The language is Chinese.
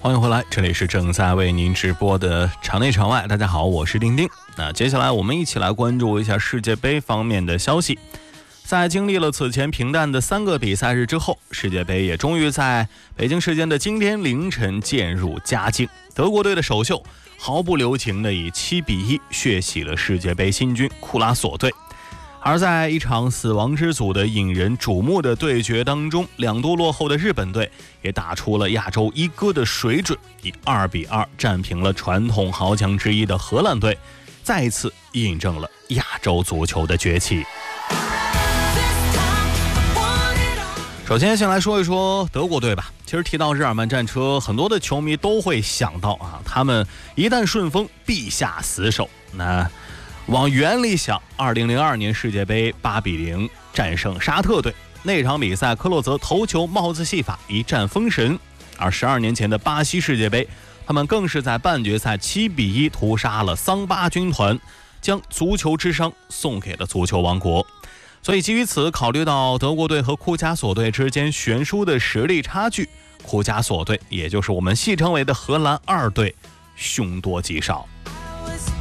欢迎回来，这里是正在为您直播的场内场外。大家好，我是丁丁。那接下来我们一起来关注一下世界杯方面的消息。在经历了此前平淡的3个比赛日之后，世界杯也终于在北京时间的今天凌晨渐入佳境。德国队的首秀毫不留情地以7-1血洗了世界杯新军库拉索队。而在一场死亡之组的引人瞩目的对决当中，2度落后的日本队也打出了亚洲一哥的水准，以2-2战平了传统豪强之一的荷兰队，再一次印证了亚洲足球的崛起。首先来说一说德国队吧。其实提到日耳曼战车，很多的球迷都会想到他们一旦顺风必下死手。那往远里想，2002年世界杯8-0战胜沙特队，那场比赛克洛泽头球帽子戏法一战封神。而12年前的巴西世界杯，他们更是在半决赛7-1屠杀了桑巴军团，将足球之殇送给了足球王国。所以基于此，考虑到德国队和库加索队之间悬殊的实力差距，库加索队也就是我们戏称为的荷兰2队凶多吉少。